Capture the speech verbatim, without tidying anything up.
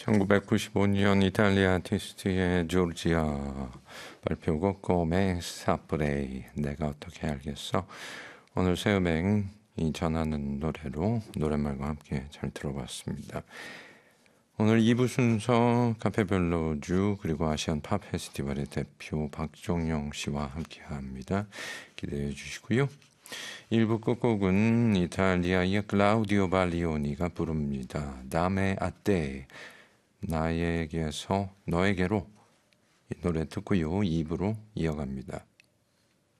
천구백구십오 년 이탈리아 아티스트의 조르지아 발표곡 Come Saprei, 내가 어떻게 알겠어. 오늘 새 음행이 전하는 노래로 노랫말과 함께 잘 들어봤습니다. 오늘 이 부 순서 카페벨로주 그리고 아시안 팝 페스티벌의 대표 박종영 씨와 함께합니다. 기대해 주시고요. 일 부 끝곡은 이탈리아의 클라우디오 발리오니가 부릅니다. 다메 아떼, 나에게서 너에게로, 이 노래 듣고요. 이 부로 이어갑니다.